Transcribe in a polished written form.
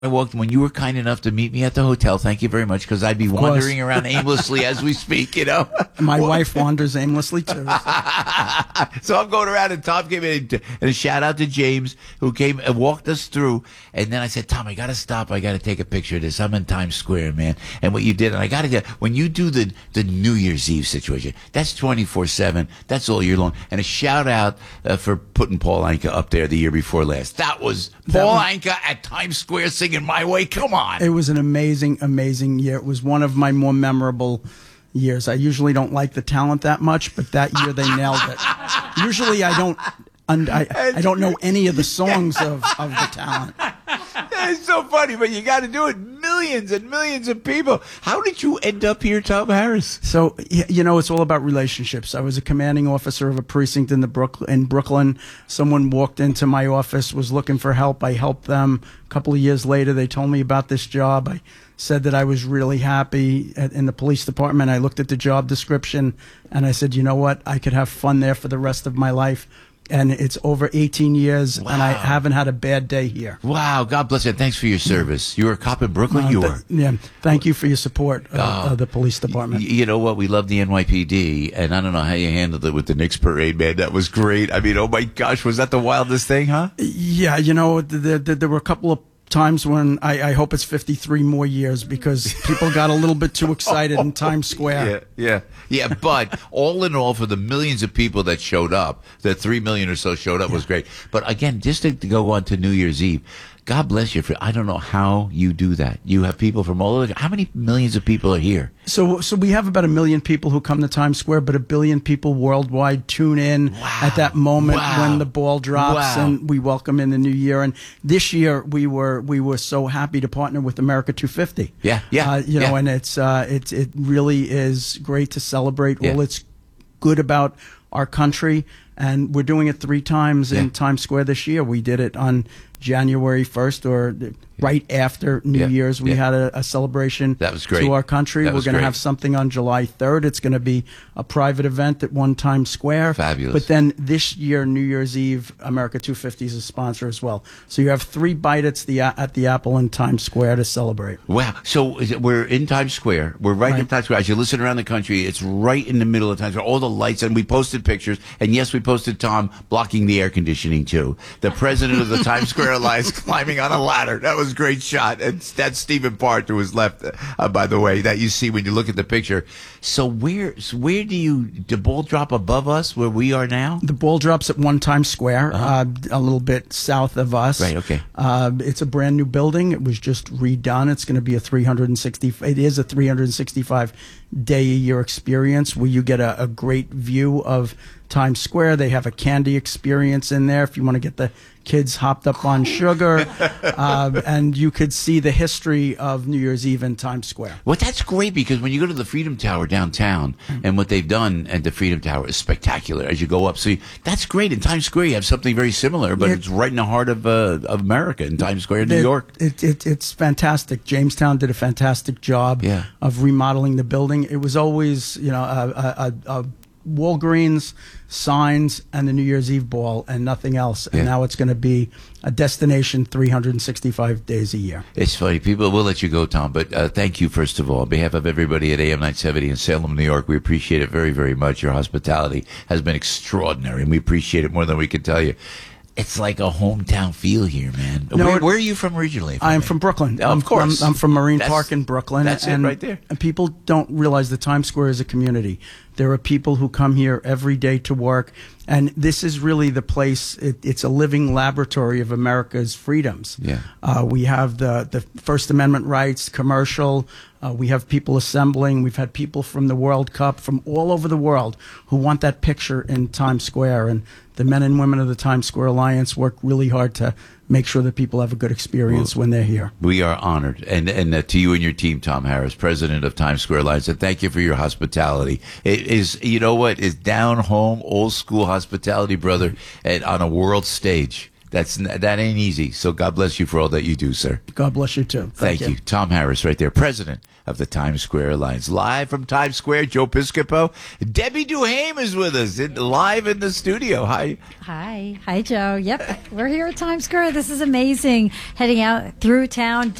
I walked when you were kind enough to meet me at the hotel. Thank you very much, because I'd be wandering around aimlessly as we speak, you know. My wife wanders aimlessly too. So I'm going around, and Tom came in, and a shout out to James, who came and walked us through. And then I said, Tom, I got to stop. I got to take a picture of this. I'm in Times Square, man. And what you did, and I got to get, when you do the New Year's Eve situation, that's 24/7. That's all year long. And a shout out for putting Paul Anka up there the year before last. That was Paul Anka at Times Square singing My Way. Come on. It was an amazing, amazing year. It was one of my more memorable years. I usually don't like the talent that much, but that year they nailed it. Usually I don't know any of the songs of the talent. It's so funny, but you got to do it. Millions and millions of people. How did you end up here, Tom Harris? So, you know, it's all about relationships. I was a commanding officer of a precinct in Brooklyn. Someone walked into my office, was looking for help. I helped them. A couple of years later, they told me about this job. I said that I was really happy in the police department. I looked at the job description, and I said, you know what? I could have fun there for the rest of my life. And it's over 18 years, Wow. and I haven't had a bad day here. Wow. God bless you. Thanks for your service. You were a cop in Brooklyn? You were. Yeah. Thank you for your support of the police department. You know what? We love the NYPD, and I don't know how you handled it with the Knicks parade, man. That was great. I mean, oh my gosh, was that the wildest thing, huh? Yeah, you know, there were a couple of times when I hope it's 53 more years, because people got a little bit too excited in Times Square. Yeah. But all in all, for the millions of people that showed up, the 3 million or so showed up, was great. But again, just to go on to New Year's Eve, God bless you. I don't know how you do that. You have people from all over. How many millions of people are here? So we have about 1 million people who come to Times Square, but 1 billion people worldwide tune in at that moment when the ball drops, and we welcome in the new year. And this year we were so happy to partner with America 250. You know, and it really is great to celebrate all it's good about our country. And we're doing it 3 times in Times Square this year. We did it on January 1st, or right after New Year's. We had a celebration that was great. To our country. We're going to have something on July 3rd. It's going to be a private event at One Times Square. Fabulous. But then this year, New Year's Eve, America 250 is a sponsor as well. So you have 3 bites at the Apple in Times Square to celebrate. Wow. So we're in Times Square. We're right in Times Square. As you listen around the country, it's right in the middle of Times Square. All the lights, and we posted pictures. And yes, we posted Tom blocking the air conditioning too. The president of the Times Square Alliance climbing on a ladder. That was a great shot. And that's Stephen Parr to his left, by the way, that you see when you look at the picture. So where do the ball drop above us where we are now? The ball drops at One Times Square, a little bit south of us. Right, okay. It's a brand new building. It was just redone. It's going to be a 365 day a year experience where you get a great view of Times Square. They have a candy experience in there if you want to get the kids hopped up on sugar, and you could see the history of New Year's Eve in Times Square. Well, that's great, because when you go to the Freedom Tower downtown, and what they've done at the Freedom Tower is spectacular as you go up. So that's great. In Times Square, you have something very similar, but it's right in the heart of America, in Times Square, New York. It's fantastic. Jamestown did a fantastic job of remodeling the building. It was always, you know, a Walgreens, signs, and the New Year's Eve ball, and nothing else. And now it's going to be a destination 365 days a year. It's funny. People will let you go, Tom, but thank you, first of all. On behalf of everybody at AM 970 in Salem, New York, we appreciate it very, very much. Your hospitality has been extraordinary, and we appreciate it more than we can tell you. It's like a hometown feel here, man. No, where are you from originally? I'm from Brooklyn. Of course. I'm from Marine Park in Brooklyn. That's it right there. And people don't realize that Times Square is a community. There are people who come here every day to work, and this is really the place. It's a living laboratory of America's freedoms. We have the First Amendment rights, commercial. We have people assembling. We've had people from the World Cup from all over the world who want that picture in Times Square. And the men and women of the Times Square Alliance work really hard to make sure that people have a good experience when they're here. We are honored. And to you and your team, Tom Harris, president of Times Square Alliance, and thank you for your hospitality. It is, you know what, is down home, old school hospitality, brother, and on a world stage. That ain't easy. So God bless you for all that you do, sir. God bless you too. Thank you. Tom Harris right there, president of the Times Square Alliance. Live from Times Square, Joe Piscopo. Debbie Duhame is with us live in the studio. Hi. Hi, Joe. Yep, we're here at Times Square. This is amazing. Heading out through town.